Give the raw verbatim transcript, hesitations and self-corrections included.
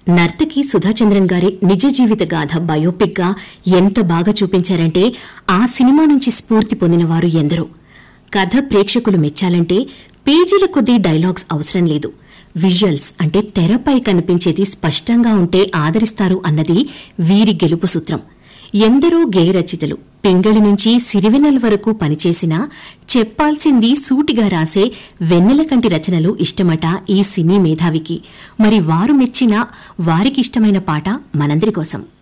నర్తకి సుధాచంద్రన్ గారి నిజ జీవిత గాథ బయోపిక్ గా ఎంత బాగా చూపించారంటే ఆ సినిమా నుంచి స్ఫూర్తి పొందిన వారు ఎందరో. కథ ప్రేక్షకులు మెచ్చాలంటే పేజీల కొద్దీ డైలాగ్స్ అవసరం లేదు. విజువల్స్ అంటే తెరపై కనిపించేది స్పష్టంగా ఉంటే ఆదరిస్తారు అన్నది వీరి గెలుపు సూత్రం. ఎందరో గేయ రచయితలు పింగళి నుంచి సిరివెన్నెల వరకు పనిచేసినా చెప్పాల్సింది సూటిగా రాసే వెన్నెలకంటి రచనలు ఇష్టమట ఈ సినీ మేధావికి. మరి వారు మెచ్చిన వారికిష్టమైన పాట మనందరి కోసం.